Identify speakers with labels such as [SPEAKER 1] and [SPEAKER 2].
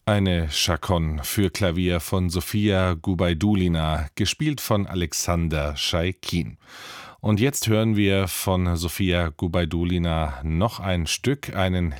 [SPEAKER 1] Eine Chaconne für Klavier von Sofia Gubaidulina, gespielt von Alexander Schaikin. Und jetzt hören wir von Sofia Gubaidulina noch ein Stück, einen